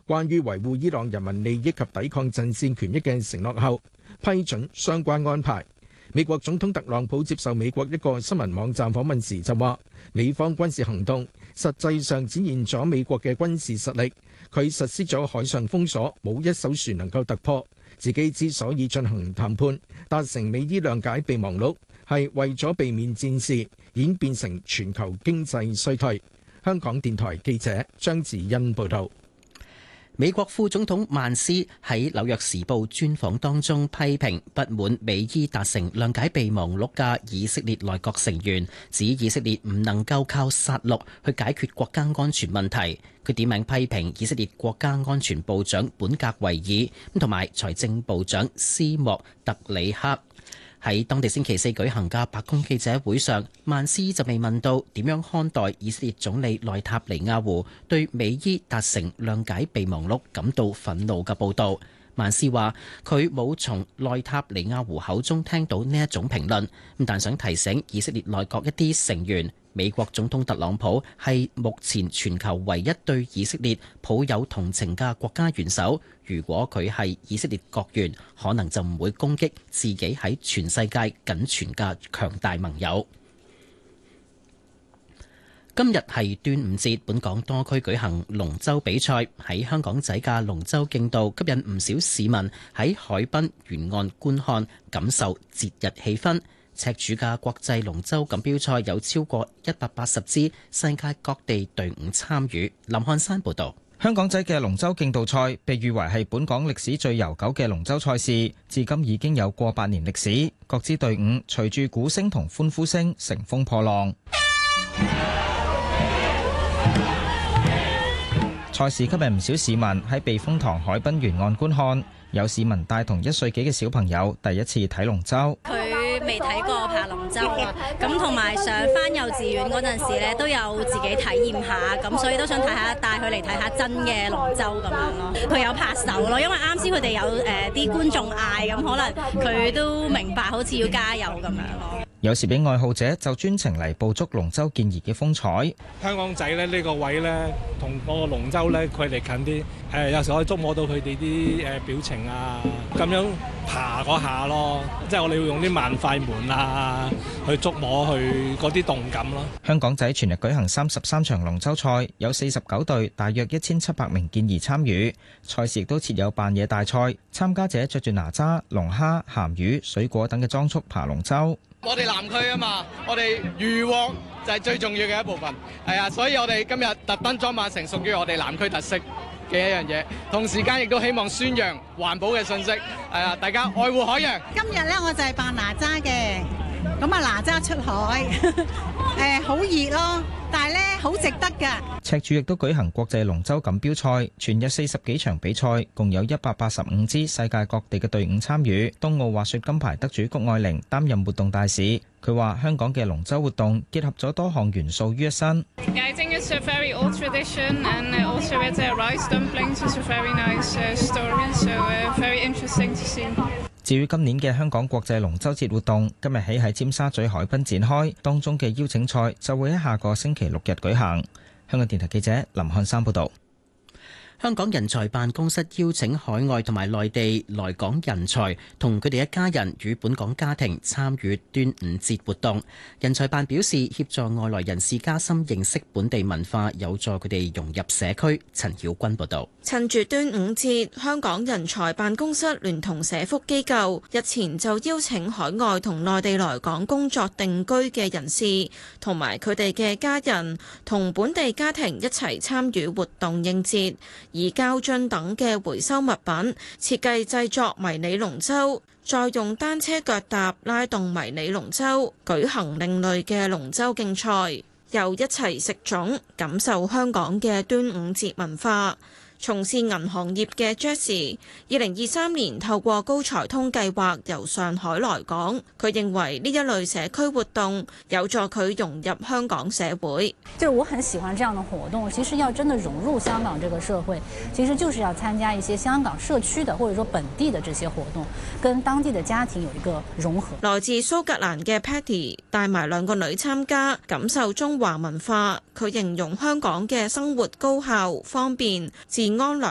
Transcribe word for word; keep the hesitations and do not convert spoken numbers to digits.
關於維護伊朗人民利益及抵抗陣線權益嘅承諾後，批准相關安排。美國總統特朗普接受美國一個新聞網站訪問時就話，美方軍事行動實際上展現咗美國嘅軍事實力。佢實施咗海上封鎖，冇一艘船能夠突破。自己之所以進行談判，達成美伊諒解備忘錄，係為咗避免戰事演變成全球經濟衰退。香港電台記者張子欣報道。 美國副總統曼斯喺紐約時報專訪當中批評不滿美伊達成諒解備忘錄嘅以色列內閣成員，指以色列唔能夠靠殺戮去解決國家安全問題。佢點名批評以色列國家安全部長本格維爾同埋財政部長斯莫特里克。喺當地星期四舉行嘅白宮記者會上，曼斯就被問到點樣看待以色列總理內塔尼亞胡對美伊達成諒解備忘錄感到憤怒嘅報導。曼斯話佢冇從內塔尼亞胡口中聽到呢一種評論，但想提醒以色列內閣一啲成員，美國總統特朗普係目前全球唯一對以色列抱有同情嘅國家元首。如果佢係以色列國員，可能就唔會攻擊自己喺全世界僅存嘅強大盟友。今日係端午節，本港多區舉行龍舟比賽。喺香港仔嘅龍舟競渡吸引唔少市民喺海濱沿岸觀看，感受節日氣氛。赤柱嘅國際龍舟錦標賽有超過一百八十支世界各地隊伍參與。林漢山報導。 香港仔嘅龍舟競渡賽被譽為係本港歷史最悠久嘅龍舟賽事，至今已經有過百年歷史。各支隊伍隨住鼓聲同歡呼聲乘風破浪。賽事吸引唔少市民喺避風塘海濱沿岸觀看，有市民帶同一歲幾嘅小朋友第一次睇龍舟。 佢未睇過爬龍舟啊，咁同埋上返幼稚園嗰陣時咧，都有自己體驗下，咁所以都想睇下，帶佢嚟睇下真嘅龍舟咁樣咯。佢有拍手咯，因為啱先佢哋有誒啲觀眾嗌，咁可能佢都明白，好似要加油咁樣咯。 有時俾愛好者就專程嚟捕捉龍舟健兒嘅風采。 香港仔咧呢個位咧，同嗰個龍舟咧距離近啲，誒有時可以觸摸到佢哋啲誒表情啊，咁樣爬嗰下咯，即係我哋要用啲慢快門啊去觸摸佢嗰啲動感咯。 香港仔全日舉行三十三場龍舟賽，有四十九隊，大約一千七百名健兒參與。賽事亦都設有扮嘢大賽，參加者着住哪吒、龍蝦、鹹魚、水果等嘅裝束爬龍舟。 我哋南區啊嘛，我哋漁獲就係最重要嘅一部分，係啊，所以我哋今日特登裝扮成屬於我哋南區特色嘅一樣嘢，同時間亦都希望宣揚環保嘅信息，係啊，大家愛護海洋。 今日咧我就係扮哪吒嘅，咁啊哪吒出海，誒好熱咯，但係咧好值得㗎。 赤柱亦都舉行國際龍舟錦標賽，全日四十幾場比賽，共有一百八十五支世界各地嘅隊伍參與。冬奧滑雪金牌得主谷愛玲擔任活動大使，佢話香港嘅龍舟活動結合咗多項元素於一身。 Yeah, I think it's a very old tradition and also with the rice dumplings is a very nice story, so very interesting to see. 至於今年嘅香港國際龍舟節活動，今日起喺尖沙咀海濱展開，當中嘅邀請賽就會喺下個星期六日舉行。香港電台記者林漢山報道。 香港人才辦公室邀請海外同埋內地來港人才同佢哋一家人與本港家庭參與端午節活動。人才辦表示，協助外來人士加深認識本地文化，有助佢哋融入社區。陳曉君報導。 趁住端午節，香港人才辦公室聯同社福機構日前就邀請海外同內地來港工作定居嘅人士同埋佢哋嘅家人同本地家庭一齊參與活動應節，以膠樽等嘅回收物品設計製作迷你龍舟，再用單車腳踏拉動迷你龍舟，舉行另類嘅龍舟競賽，又一齊食粽，感受香港嘅端午節文化。從事銀行業嘅 Jessie， 二零二三年透過高才通計劃由上海來港，佢認為呢一類社區活動有助佢融入香港社會。 就是我很喜歡這樣的活動，其實要真的融入香港這個社會，其實就是要參加一些香港社區的或者說本地的這些活動，跟當地的家庭有一個融合。 來自蘇格蘭嘅 Patty 帶埋兩個女參加，感受中華文化。佢形容香港嘅生活高效、方便、治安良